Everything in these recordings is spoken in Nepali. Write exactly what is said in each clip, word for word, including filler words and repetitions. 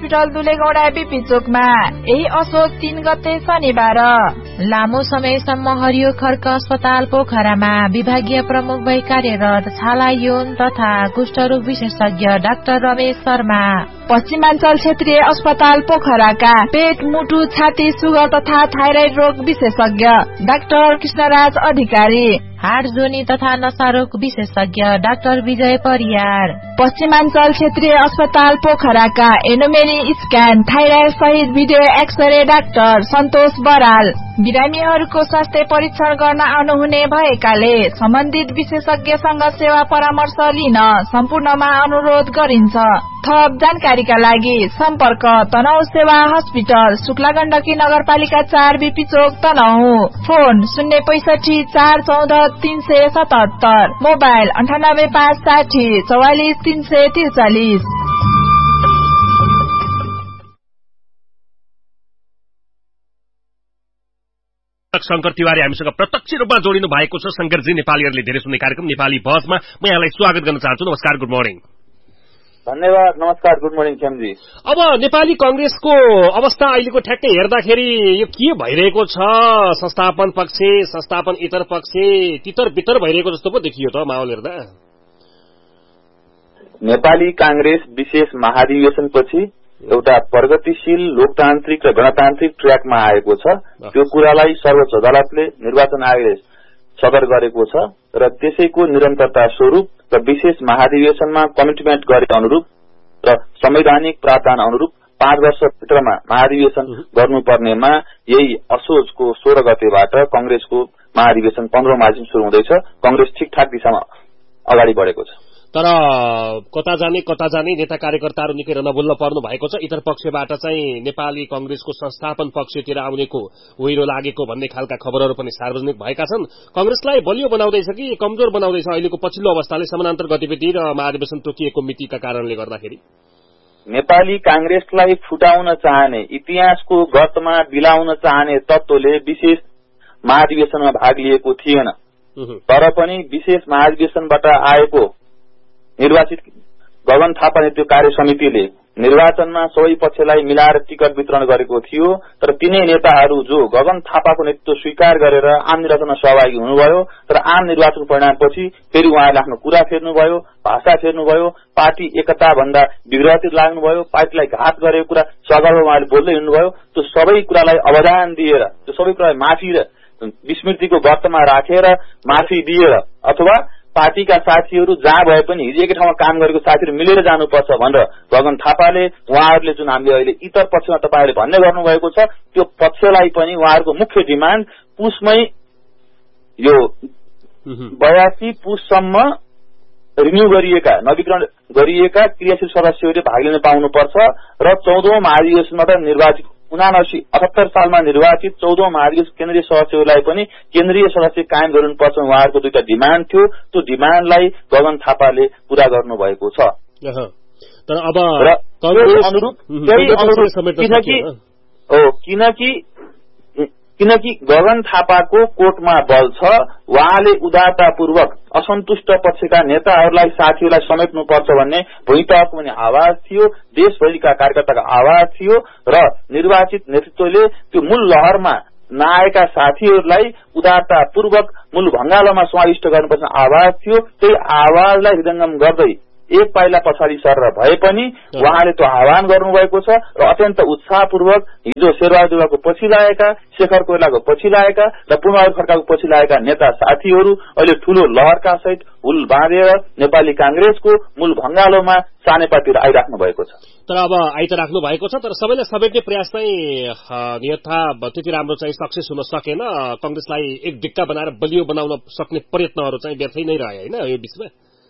हस्पिटल दुलेगौडा बीपी चोकमा यही असोज तीन गते शनिबार। लामो समयसम्म हरियो खड्क अस्पताल पोखरामा विभागीय प्रमुख भई कार्यरत छाला यौन तथा कुष्ठरोग विशेषज्ञ डाक्टर रमेश शर्मा। पश्चिमाञ्चल क्षेत्रीय अस्पताल पोखराका पेट मुटु छाती सुगर तथा थाइराइड रोग विशेषज्ञ डाक्टर कृष्णराज अधिकारी। हाड जोनी तथा नशा रोग विशेषज्ञ डाक्टर विजय परियार। पश्चिमाञ्चल क्षेत्रीय अस्पताल पोखराका एनोमेली स्क्यान थाइराइड सहित भिडियो एक्सरे डाक्टर सन्तोष बराल। बिरामीहरूको स्वास्थ्य परीक्षण गर्न आउनुहुने भएकाले सम्बन्धित विशेषज्ञसँग सेवा परामर्श लिन सम्पूर्णमा अनुरोध गरिन्छ। थप जानकारीका लागि सम्पर्क तनहु सेवा हस्पिटल शुक्ला गण्डकी नगरपालिका चार बीपी चोक तनहु। फोन शून्य पैसठी चार चौध तीन सय सतहत्तर। मोबाइल अन्ठानब्बे पाँच साठी चौवालिस तीन सय त्रिचालिस। शंकर तिवारी हामीसँग प्रत्यक्ष रूपमा जोडिनु भएको छ। शंकरजी, नेपालीहरूले धेरै सुन्ने कार्यक्रम नेपाली बहसमा म यहाँलाई स्वागत गर्न चाहन्छु। नमस्कार, गुड मर्निङ। धन्यवाद, नमस्कार, गुड मर्निङ श्यामजी। अब नेपाली कांग्रेसको अवस्था अहिलेको ठ्याक्कै हेर्दाखेरि यो के भइरहेको छ? संस्थापन पक्ष, संस्थापन इतर पक्ष तितर बितर भइरहेको जस्तो पो देखियो त माहौल हेर्दा। नेपाली कांग्रेस विशेष महाधिवेशनपछि एउटा प्रगतिशील लोकतान्त्रिक र गणतान्त्रिक ट्र्याकमा आएको छ। त्यो कुरालाई सर्वोच्च अदालतले निर्वाचन आयोगले सदर गरेको छ र त्यसैको निरन्तरता स्वरूप र विशेष महाधिवेशनमा कमिटमेन्ट गरे अनुरूप र संवैधानिक प्रावधान अनुरूप पाँच वर्षभित्रमा महाधिवेशन गर्नुपर्नेमा यही असोजको सोह्र गतेबाट कांग्रेसको महाधिवेशन पन्ध्र मार्चमा शुरू हुँदैछ। कांग्रेस ठिकठाक दिशामा अगाडि बढेको छ। तर कता जाने कता जाने नेता कार्यकर्ताहरू निकै रनबुल्ल पर्नु भएको छ। इतर पक्षबाट चाहिँ नेपाली कांग्रेसको संस्थापन पक्षतिर आउनेको ओहिरो लागेको भन्ने खालका खबरहरू पनि सार्वजनिक भएका छन्। कांग्रेसलाई बलियो बनाउँदैछ कि कमजोर बनाउँदैछ अहिलेको पछिल्लो अवस्थाले समानान्तर गतिविधि र महाधिवेशन तोकिएको मितिका कारणले गर्दाखेरि? नेपाली कांग्रेसलाई फुटाउन चाहने, इतिहासको गर्तमा बिलाउन चाहने तत्त्वले विशेष महाधिवेशनमा भाग लिएको थिएन। तर पनि विशेष महाधिवेशनबाट आएको निर्वाचित गगन थापा नेतृत्व कार्य समितिले निर्वाचनमा सबै पक्षलाई मिलाएर टिकट वितरण गरेको थियो। तर तिनै नेताहरू जो गगन थापाको नेतृत्व स्वीकार गरेर आम निर्वाचनमा सहभागी हुनुभयो, तर आम निर्वाचन परिणामपछि फेरि उहाँहरूले आफ्नो कुरा फेर्नुभयो, भाषा फेर्नुभयो, पार्टी एकता भन्दा विग्रहतिर लाग्नुभयो, पार्टीलाई घात गरेको कुरा सगर्वमा उहाँले बोल्दै हिँड्नुभयो। त्यो सबै कुरालाई अवदान दिएर, त्यो सबै कुरालाई माफी र विस्मृतिको गर्तमा राखेर माफी दिएर अथवा पार्टीका साथीहरू जहाँ भए पनि हिजो एकै ठाउँमा काम गरेको साथीहरू मिलेर जानुपर्छ भनेर गगन थापाले उहाँहरूले जुन हामीले अहिले इतर पक्षमा तपाईहरूले भन्ने गर्नुभएको छ त्यो पक्षलाई पनि उहाँहरूको मुख्य डिमान्ड पुसमै यो बयासी पुससम्म रिन्यू गरिएका नवीकरण गरिएका क्रियाशील सदस्यहरूले भाग लिन पाउनुपर्छ र चौधौं महाधिवेशनबाट निर्वाचित उनासी अठहत्तर सालमा निर्वाचित चौधौं महाधिवेशन केन्द्रीय सदस्यहरूलाई पनि केन्द्रीय सदस्य कायम गर्नुपर्छ। उहाँहरूको दुईटा डिमान्ड थियो। त्यो डिमान्डलाई गगन थापाले पूरा गर्नुभएको छ। तर अब अनुरूप किनकि हो किनकि किनकि गगन थापाको कोर्टमा बल छ। उहाँले उदारतापूर्वक असन्तुष्ट पक्षका नेताहरूलाई साथीहरूलाई समेट्नुपर्छ भन्ने भुइँतहको पनि आवाज थियो, देशभरिका कार्यकर्ताका आवाज थियो र निर्वाचित नेतृत्वले त्यो मूल लहरमा नआएका साथीहरूलाई उदारतापूर्वक मूल भंगालोमा समाविष्ट गर्नुपर्ने आवाज थियो। त्यही आवाजलाई हृदयंगम गर्दै एक पाइला पछाडि सरेर भए पनि उहाँले त्यो आह्वान गर्नुभएको छ र अत्यन्त उत्साहपूर्वक हिजो शेरबहादुर देउवाको पछि लागेका, शेखर कोइरालाको पछि लागेका र पुनबहादुर खड्काको पछि लागेका नेता साथीहरू अहिले ठूलो लहरका सहित हुल बाँधेर नेपाली कांग्रेसको मूल भंगालोमा सानेपातिर आइराख्नु भएको छ। तर अब आइत राख्नु भएको छ। तर सबैलाई समेट्ने प्रयास चाहिँ यथा त्यति राम्रो चाहिँ सक्सेस हुन सकेन। कांग्रेसलाई एक ढिक्का बनाएर बलियो बनाउन सक्ने प्रयत्नहरू चाहिँ व्यर्थै नै रहे हैन यो बीचमा?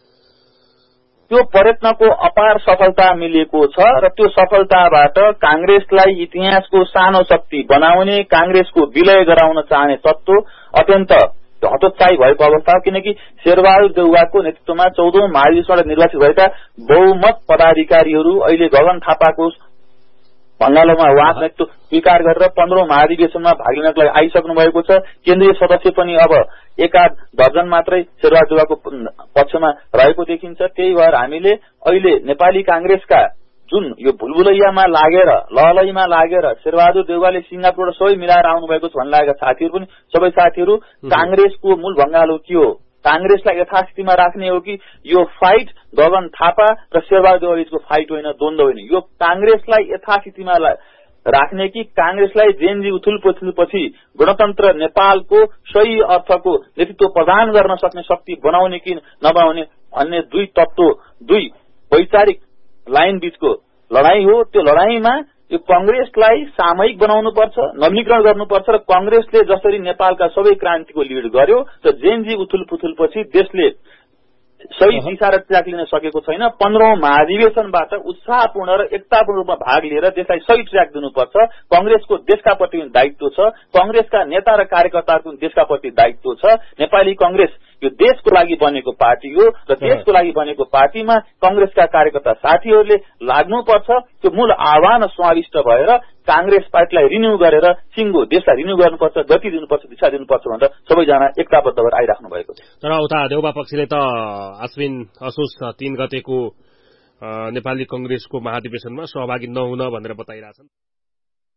त्यो प्रयत्नको अपार सफलता मिलेको छ र त्यो सफलताबाट कांग्रेसलाई इतिहासको सानो शक्ति बनाउने, कांग्रेसको विलय गराउन चाहने तत्त्व अत्यन्त हतोत्साही भएको अवस्था हो। किनकि शेरबहादुर देउवाको नेतृत्वमा चौधौं महाधिवेशनबाट निर्वाचित भएका बहुमत पदाधिकारीहरू अहिले गगन थापाको भंगालोमा उहाँको नेतृत्व स्वीकार गरेर पन्ध्रौं महाधिवेशनमा भाग लिनको लागि आइसक्नु भएको छ। केन्द्रीय सदस्य पनि अब एकाध दर्जन मात्रै शेरबहादुर देउवाको पक्षमा रहेको देखिन्छ। त्यही भएर हामीले अहिले नेपाली कांग्रेसका जुन यो भुलभुलैयामा लागेर लहलैमा लागेर शेरबहादुर देउवाले सिङ्गापुरबाट सबै मिलाएर आउनुभएको छ भन्ने लागेका साथीहरू पनि सबै साथीहरू कांग्रेसको मूल भंगालो के हो, कांग्रेसलाई यथास्थितिमा राख्ने हो कि यो फाइट गगन थापा र शेरबहादुर देउवालीको फाइट होइन, द्वन्द्व होइन, यो कांग्रेसलाई यथास्थितिमा राख्ने कि कांग्रेसलाई जेएनजी उथुल पुथुलपछि गणतन्त्र नेपालको सही अर्थको नेतृत्व प्रदान गर्न सक्ने शक्ति बनाउने कि नबनाउने भन्ने दुई तत्व दुई वैचारिक लाइन बीचको लडाई हो। त्यो लडाईमा यो कांग्रेसलाई सामयिक बनाउनुपर्छ, नवीनीकरण गर्नुपर्छ र कांग्रेसले जसरी नेपालका सबै क्रान्तिको लिड गर्यो र जेएनजी उथुल पुथुलपछि देशले सही दिशा र ट्र्याक लिन सकेको छैन। पन्ध्रौं महाधिवेशनबाट उत्साहपूर्ण र एकतापूर्ण रूपमा भाग लिएर देशलाई सही ट्र्याक दिनुपर्छ। कांग्रेसको देशका प्रति दायित्व छ, कांग्रेसका नेता र कार्यकर्ताहरूको देशका प्रति दायित्व छ। नेपाली कांग्रेस यो देशको लागि बनेको पार्टी हो र देशको लागि बनेको पार्टीमा कांग्रेसका कार्यकर्ता साथीहरूले लाग्नुपर्छ। त्यो मूल आह्वान समाविष्ट भएर कांग्रेस पार्टीलाई रिन्यू गरेर सिङ्गो देशलाई रिन्यू गर्नुपर्छ, गति दिनुपर्छ, दिशा दिनुपर्छ भनेर सबैजना एकताबद्ध भएर आइराख्नु भएको छ। तर उता देउबा पक्षले त आश्विन असोज तीन गतेको नेपाली कांग्रेसको महाधिवेशनमा सहभागी नहुन भनेर बताइरहेछन्।